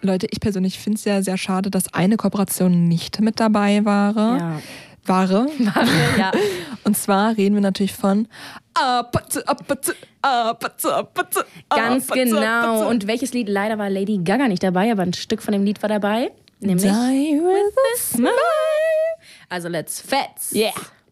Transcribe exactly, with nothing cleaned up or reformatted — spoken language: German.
Leute, ich persönlich finde es ja sehr schade, dass eine Kooperation nicht mit dabei war. Ja. Ware. Ware, ja. Und zwar reden wir natürlich von Apatze, Apatze, Apatze, Apatze, Ganz Apatze, genau. Apatze. Und welches Lied? Leider war Lady Gaga nicht dabei, aber ein Stück von dem Lied war dabei. Nämlich Die with a smile. Also let's fetz. Yeah.